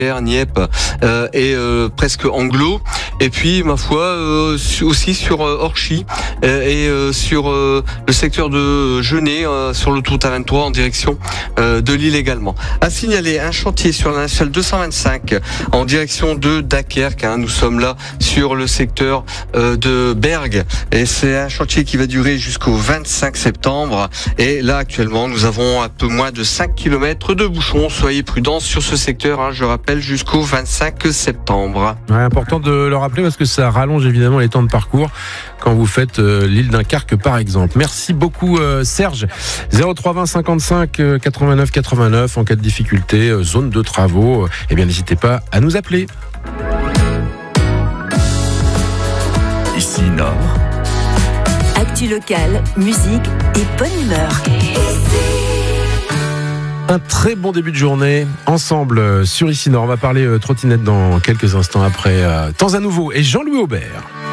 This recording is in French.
Nieppe et presque Anglo, et puis ma foi aussi sur Orchy et sur le secteur de Genêt sur l'autoroute A23 en direction de Lille également. À signaler un chantier sur la nationale 225 en direction de Dunkerque. Nous sommes là sur le secteur de Bergue et c'est un chantier qui va durer jusqu'au 25 septembre. Et là actuellement nous avons un peu moins de 5 km de bouchons. Soyez prudents sur ce secteur, je rappelle, jusqu'au 25 septembre. Ouais, important de le rappeler parce que ça rallonge évidemment les temps de parcours quand vous faites l'île Dunkerque par exemple. Merci beaucoup Serge. 0320 55 89 89 en cas de difficulté, zone de travaux, eh bien n'hésitez pas à nous appeler. Ici Nord. Actu locale, musique et bonne humeur. Un très bon début de journée ensemble sur Ici Nord. On va parler trottinette dans quelques instants après Temps à nouveau et Jean-Louis Aubert.